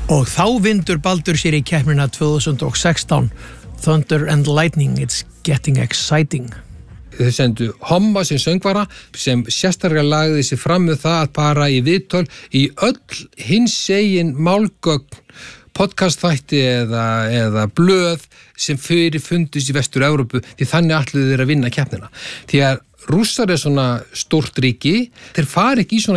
Og þá vindur Baldur sér í keppnina 2016 Thunder and Lightning, it's getting exciting. Þau sendu Homma sem söngvara sem sérstaklega lagði sig fram með það að bara í viðtöl í öll hinsegin málgögn, podcastþætti eða blöð sem fyrir fundust í Vestur-Evrópu því þannig ætluðu þeir að vinna keppnina. Því að Rússar svona stórt ríki, þeir fara ekki í svona